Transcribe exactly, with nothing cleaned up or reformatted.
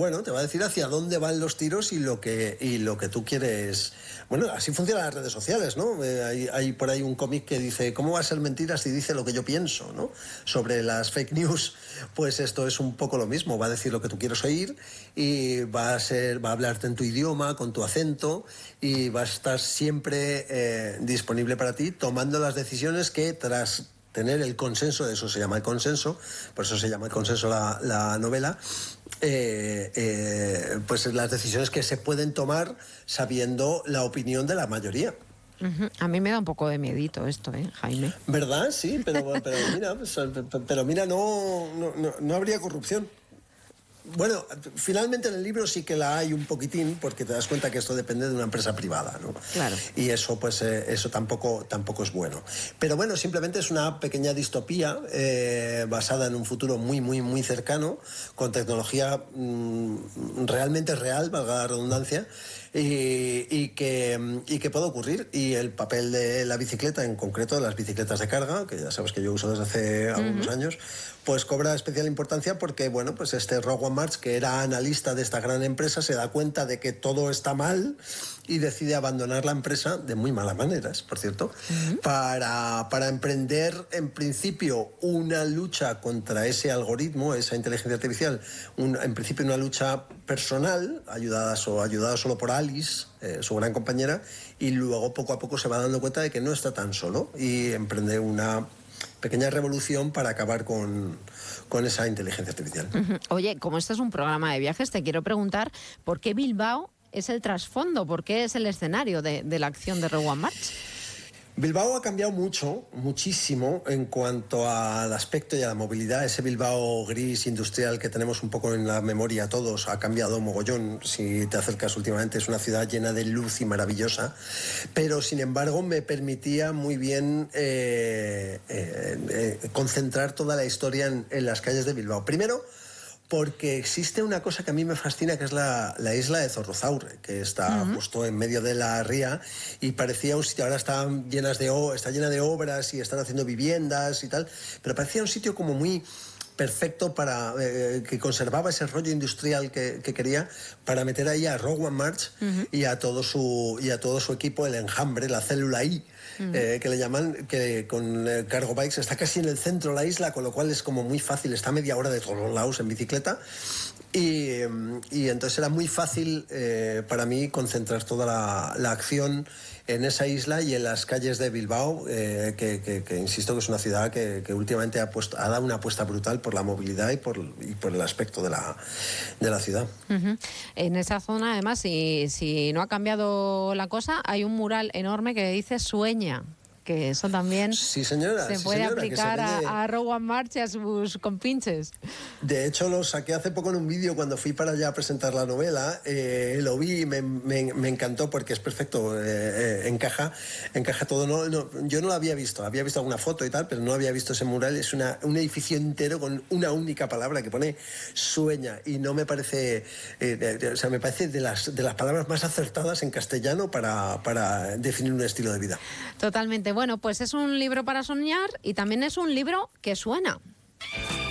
bueno, te va a decir hacia dónde van los tiros y lo que, y lo que tú quieres. Bueno, así funcionan las redes sociales, ¿no? Eh, hay, hay por ahí un cómic que dice, ¿cómo va a ser mentira si dice lo que yo pienso, ¿no? Sobre las fake news, pues esto es un poco lo mismo. Va a decir lo que tú quieres oír y va a ser, va a hablarte en tu idioma, con tu acento, y va a estar siempre eh, disponible para ti, tomando las decisiones que tras tener el consenso, eso se llama el consenso, por eso se llama el consenso la, la novela, eh, eh, pues las decisiones que se pueden tomar sabiendo la opinión de la mayoría. Uh-huh. A mí me da un poco de miedito esto, ¿eh, Jaime? ¿Verdad? Sí, pero, pero mira, pues, pero mira, no, no, no, no habría corrupción. Bueno, finalmente en el libro sí que la hay un poquitín, porque te das cuenta que esto depende de una empresa privada, ¿no? Claro. Y eso, pues, eh, eso tampoco, tampoco es bueno. Pero bueno, simplemente es una pequeña distopía eh, basada en un futuro muy, muy, muy cercano, con tecnología mmm, realmente real, valga la redundancia, y, y, que, y que puede ocurrir. Y el papel de la bicicleta, en concreto de las bicicletas de carga, que ya sabes que yo uso desde hace uh-huh. algunos años, pues cobra especial importancia porque, bueno, pues este Rowan March, que era analista de esta gran empresa, se da cuenta de que todo está mal y decide abandonar la empresa, de muy malas maneras, por cierto, uh-huh. para, para emprender, en principio, una lucha contra ese algoritmo, esa inteligencia artificial, un, en principio una lucha personal, ayudada, so, ayudada solo por Alice, eh, su gran compañera, y luego poco a poco se va dando cuenta de que no está tan solo y emprende una pequeña revolución para acabar con, con esa inteligencia artificial. Uh-huh. Oye, como este es un programa de viajes, te quiero preguntar por qué Bilbao es el trasfondo, por qué es el escenario de, de la acción de Rowan March. Bilbao ha cambiado mucho, muchísimo, en cuanto al aspecto y a la movilidad. Ese Bilbao gris industrial que tenemos un poco en la memoria todos ha cambiado mogollón. Si te acercas últimamente, es una ciudad llena de luz y maravillosa, pero sin embargo me permitía muy bien eh, eh, eh, concentrar toda la historia en, en las calles de Bilbao. Primero, porque existe una cosa que a mí me fascina, que es la, la isla de Zorrozaurre, que está uh-huh. justo en medio de la ría, y parecía un sitio, ahora está, llenas de, está llena de obras y están haciendo viviendas y tal, pero parecía un sitio como muy perfecto para eh, que conservaba ese rollo industrial que, que quería, para meter ahí a Rowan March uh-huh. y a todo su y a todo su equipo, el enjambre, la célula I, uh-huh. eh, que le llaman, que con eh, cargo bikes está casi en el centro de la isla, con lo cual es como muy fácil, está a media hora de todos lados en bicicleta, y, y entonces era muy fácil eh, para mí concentrar toda la, la acción en esa isla y en las calles de Bilbao, eh, que, que, que insisto que es una ciudad que, que últimamente ha, puesto, ha dado una apuesta brutal por la movilidad y por, y por el aspecto de la, de la ciudad. Uh-huh. En esa zona, además, si, si no ha cambiado la cosa, hay un mural enorme que dice Sueña, que eso también sí, señora, se sí, puede señora, aplicar se vende... a, a Rowan March y a sus compinches. De hecho, lo saqué hace poco en un vídeo cuando fui para allá a presentar la novela. Eh, lo vi y me, me, me encantó porque es perfecto, eh, eh, encaja, encaja todo. No, no, yo no lo había visto, había visto alguna foto y tal, pero no había visto ese mural. Es una, un edificio entero con una única palabra que pone Sueña, y no me parece, eh, de, o sea, me parece de las, de las palabras más acertadas en castellano para, para definir un estilo de vida. Totalmente. Bueno, pues es un libro para soñar y también es un libro que suena.